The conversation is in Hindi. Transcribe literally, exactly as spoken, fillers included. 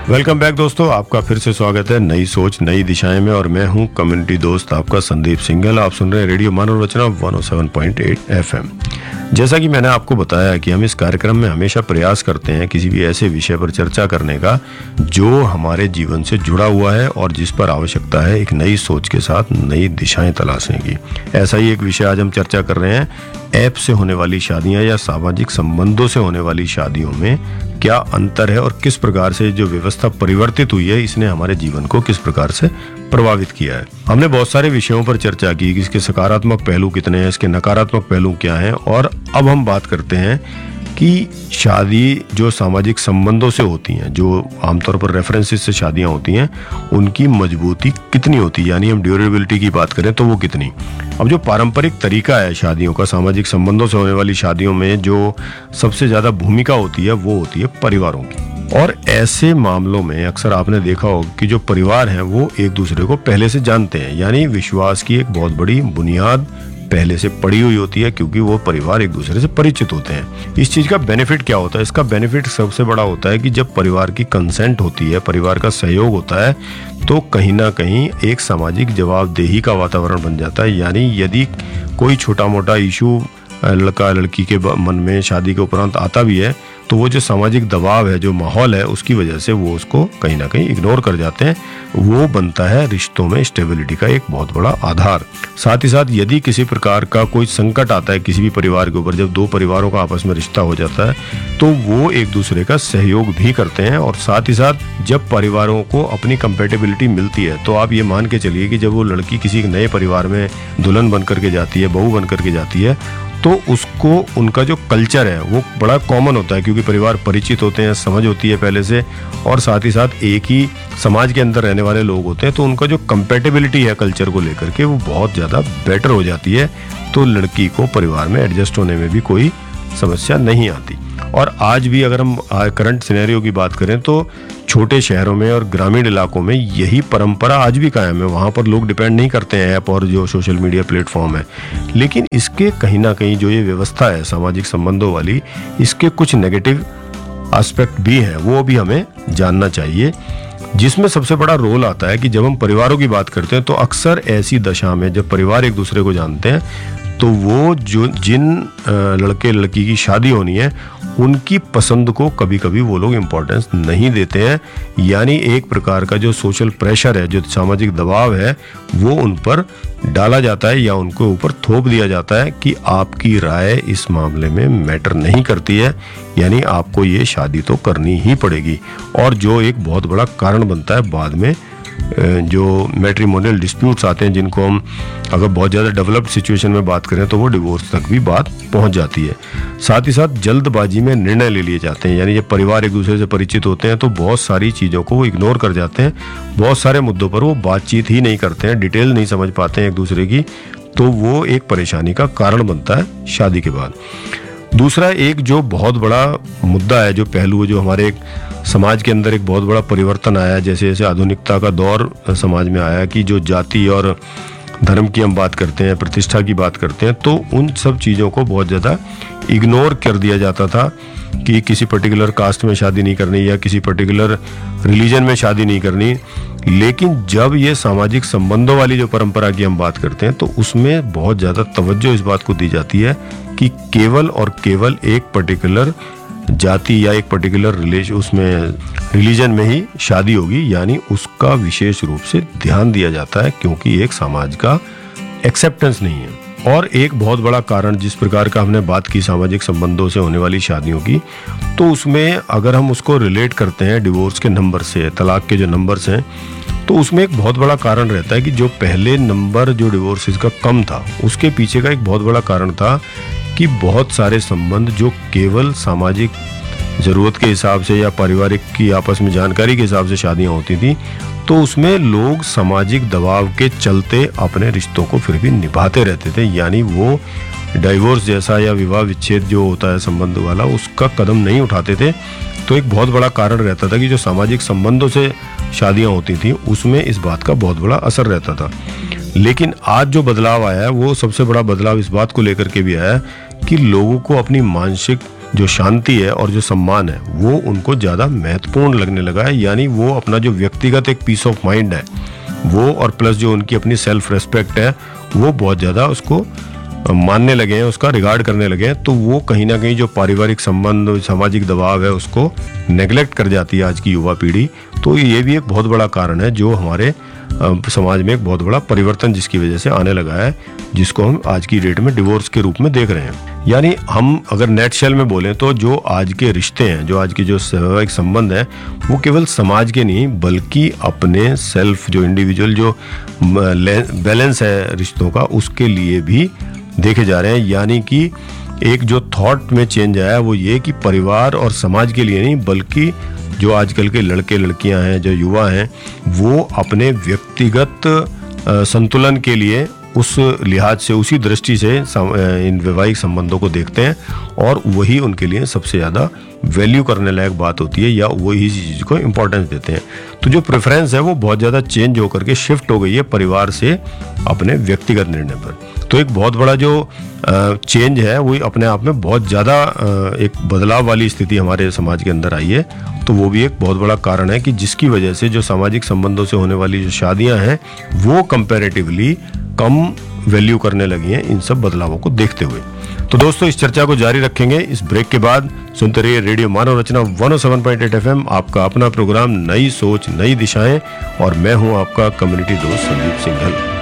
वेलकम बैक दोस्तों, आपका फिर से स्वागत है नई सोच नई दिशाएं में। और मैं हूं कम्युनिटी दोस्त आपका संदीप सिंघल। आप सुन रहे हैं रेडियो मानव रचना एक सौ सात पॉइंट आठ एफएम। जैसा कि मैंने आपको बताया कि हम इस कार्यक्रम में हमेशा प्रयास करते हैं किसी भी ऐसे विषय पर चर्चा करने का जो हमारे जीवन से जुड़ा हुआ है और जिस पर आवश्यकता है एक नई सोच के साथ नई दिशाएं तलाशने की। ऐसा ही एक विषय आज हम चर्चा कर रहे हैं, ऐप से होने वाली शादियां या सामाजिक संबंधों से होने वाली शादियों में क्या अंतर है और किस प्रकार से जो व्यवस्था परिवर्तित हुई है इसने हमारे जीवन को किस प्रकार से प्रभावित किया है। हमने बहुत सारे विषयों पर चर्चा की कि इसके सकारात्मक पहलू कितने हैं, इसके नकारात्मक पहलू क्या हैं, और अब हम बात करते हैं कि शादी जो सामाजिक संबंधों से होती हैं, जो आमतौर पर रेफरेंसेस से शादियां होती हैं, उनकी मजबूती कितनी होती है, यानी हम ड्यूरेबिलिटी की बात करें तो वो कितनी। अब जो पारंपरिक तरीका है शादियों का, सामाजिक संबंधों से होने वाली शादियों में जो सबसे ज्यादा भूमिका होती है वो होती है परिवारों की। और ऐसे मामलों में अक्सर आपने देखा होगा कि जो परिवार हैं वो एक दूसरे को पहले से जानते हैं, यानी विश्वास की एक बहुत बड़ी बुनियाद पहले से पड़ी हुई होती है, क्योंकि वो परिवार एक दूसरे से परिचित होते हैं। इस चीज का बेनिफिट क्या होता है? इसका बेनिफिट सबसे बड़ा होता है कि जब परिवार की कंसेंट होती है, परिवार का सहयोग होता है, तो कहीं ना कहीं एक सामाजिक जवाबदेही का वातावरण बन जाता है। यानी यदि कोई छोटा मोटा इशू लड़का लड़की के मन में शादी के उपरांत आता भी है, तो वो जो सामाजिक दबाव है, जो माहौल है, उसकी वजह से वो उसको कहीं ना कहीं इग्नोर कर जाते हैं। वो बनता है रिश्तों में स्टेबिलिटी का एक बहुत बड़ा आधार। साथ ही साथ यदि किसी प्रकार का कोई संकट आता है किसी भी परिवार के ऊपर, जब दो परिवारों का आपस में रिश्ता हो जाता है, तो वो एक दूसरे का सहयोग भी करते हैं। और साथ ही साथ जब परिवारों को अपनी कंपेटेबिलिटी मिलती है, तो आप ये मान के चलिए कि जब वो लड़की किसी नए परिवार में दुल्हन बन करके जाती है, बहू बन करके जाती है, तो उसको उनका जो कल्चर है वो बड़ा कॉमन होता है, क्योंकि परिवार परिचित होते हैं, समझ होती है पहले से, और साथ ही साथ एक ही समाज के अंदर रहने वाले लोग होते हैं, तो उनका जो कंपेटेबिलिटी है कल्चर को लेकर के वो बहुत ज़्यादा बेटर हो जाती है। तो लड़की को परिवार में एडजस्ट होने में भी कोई समस्या नहीं आती। और आज भी अगर हम करंट सिनेरियो की बात करें तो छोटे शहरों में और ग्रामीण इलाकों में यही परंपरा आज भी कायम है। वहाँ पर लोग डिपेंड नहीं करते हैं ऐप और जो सोशल मीडिया प्लेटफॉर्म है, लेकिन इसके कहीं ना कहीं जो ये व्यवस्था है सामाजिक संबंधों वाली, इसके कुछ नेगेटिव एस्पेक्ट भी हैं, वो भी हमें जानना चाहिए। जिसमें सबसे बड़ा रोल आता है कि जब हम परिवारों की बात करते हैं तो अक्सर ऐसी दशा में जब परिवार एक दूसरे को जानते हैं, तो वो जो जिन लड़के लड़की की शादी होनी है उनकी पसंद को कभी कभी वो लोग इम्पोर्टेंस नहीं देते हैं। यानी एक प्रकार का जो सोशल प्रेशर है, जो सामाजिक दबाव है, वो उन पर डाला जाता है या उनके ऊपर थोप दिया जाता है कि आपकी राय इस मामले में मैटर नहीं करती है, यानी आपको ये शादी तो करनी ही पड़ेगी। और जो एक बहुत बड़ा कारण बनता है बाद में जो मैट्रिमोनियल डिस्प्यूट्स आते हैं, जिनको हम अगर बहुत ज़्यादा डेवलप्ड सिचुएशन में बात करें तो वो डिवोर्स तक भी बात पहुंच जाती है। साथ ही साथ जल्दबाजी में निर्णय ले लिए जाते हैं, यानी जब परिवार एक दूसरे से परिचित होते हैं तो बहुत सारी चीज़ों को वो इग्नोर कर जाते हैं, बहुत सारे मुद्दों पर वो बातचीत ही नहीं करते हैं, डिटेल नहीं समझ पाते हैं एक दूसरे की, तो वो एक परेशानी का कारण बनता है शादी के बाद। दूसरा एक जो बहुत बड़ा मुद्दा है, जो पहलू है, जो हमारे एक समाज के अंदर एक बहुत बड़ा परिवर्तन आया है, जैसे जैसे आधुनिकता का दौर समाज में आया, कि जो जाति और धर्म की हम बात करते हैं, प्रतिष्ठा की बात करते हैं, तो उन सब चीज़ों को बहुत ज़्यादा इग्नोर कर दिया जाता था कि किसी पर्टिकुलर कास्ट में शादी नहीं करनी या किसी पर्टिकुलर रिलीजन में शादी नहीं करनी। लेकिन जब ये सामाजिक संबंधों वाली जो परंपरा की हम बात करते हैं, तो उसमें बहुत ज़्यादा तवज्जो इस बात को दी जाती है कि केवल और केवल एक पर्टिकुलर जाति या एक पर्टिकुलर रिलेशन उसमें रिलीजन में ही शादी होगी, यानी उसका विशेष रूप से ध्यान दिया जाता है, क्योंकि एक समाज का एक्सेप्टेंस नहीं है। और एक बहुत बड़ा कारण जिस प्रकार का हमने बात की सामाजिक संबंधों से होने वाली शादियों की, तो उसमें अगर हम उसको रिलेट करते हैं डिवोर्स के नंबर से, तलाक के जो नंबर्स हैं, तो उसमें एक बहुत बड़ा कारण रहता है कि जो पहले नंबर जो डिवोर्सेस का कम था, उसके पीछे का एक बहुत बड़ा कारण था कि बहुत सारे संबंध जो केवल सामाजिक ज़रूरत के हिसाब से या पारिवारिक की आपस में जानकारी के हिसाब से शादियां होती थी, तो उसमें लोग सामाजिक दबाव के चलते अपने रिश्तों को फिर भी निभाते रहते थे। यानी वो डाइवोर्स जैसा या विवाह विच्छेद जो होता है संबंध वाला, उसका कदम नहीं उठाते थे। तो एक बहुत बड़ा कारण रहता था कि जो सामाजिक संबंधों से शादियां होती थी उसमें इस बात का बहुत बड़ा असर रहता था। लेकिन आज जो बदलाव आया है, वो सबसे बड़ा बदलाव इस बात को लेकर के भी आया कि लोगों को अपनी मानसिक जो शांति है और जो सम्मान है वो उनको ज़्यादा महत्वपूर्ण लगने लगा है। यानी वो अपना जो व्यक्तिगत एक पीस ऑफ माइंड है वो, और प्लस जो उनकी अपनी सेल्फ रेस्पेक्ट है वो बहुत ज़्यादा उसको मानने लगे हैं, उसका रिगार्ड करने लगे हैं। तो वो कहीं ना कहीं जो पारिवारिक संबंध, सामाजिक दबाव है उसको नेग्लेक्ट कर जाती है आज की युवा पीढ़ी। तो ये भी एक बहुत बड़ा कारण है जो हमारे समाज में एक बहुत बड़ा परिवर्तन जिसकी वजह से आने लगा है, जिसको हम आज की डेट में डिवोर्स के रूप में देख रहे हैं। यानी हम अगर नेट शेल में बोलें तो जो आज के रिश्ते हैं, जो आज के जो वैवाहिक संबंध हैं, वो केवल समाज के नहीं बल्कि अपने सेल्फ जो इंडिविजुअल जो बैलेंस है रिश्तों का, उसके लिए भी देखे जा रहे हैं। यानी कि एक जो थॉट में चेंज आया वो ये कि परिवार और समाज के लिए नहीं बल्कि जो आजकल के लड़के लड़कियां हैं, जो युवा हैं, वो अपने व्यक्तिगत संतुलन के लिए उस लिहाज से, उसी दृष्टि से इन वैवाहिक संबंधों को देखते हैं और वही उनके लिए सबसे ज़्यादा वैल्यू करने लायक बात होती है या वही चीज़ को इम्पोर्टेंस देते हैं। तो जो प्रेफरेंस है वो बहुत ज़्यादा चेंज होकर के शिफ्ट हो गई है परिवार से अपने व्यक्तिगत निर्णय पर। तो एक बहुत बड़ा जो चेंज है वो अपने आप में बहुत ज़्यादा एक बदलाव वाली स्थिति हमारे समाज के अंदर आई है। तो वो भी एक बहुत बड़ा कारण है कि जिसकी वजह से जो सामाजिक संबंधों से होने वाली जो शादियां हैं वो कंपैरेटिवली कम वैल्यू करने लगी हैं इन सब बदलावों को देखते हुए। तो दोस्तों इस चर्चा को जारी रखेंगे इस ब्रेक के बाद। सुनते रहिए रेडियो मानव रचना one O seven point eight F M, आपका अपना प्रोग्राम नई सोच नई दिशाएं, और मैं हूं आपका कम्युनिटी दोस्त संदीप सिंघल।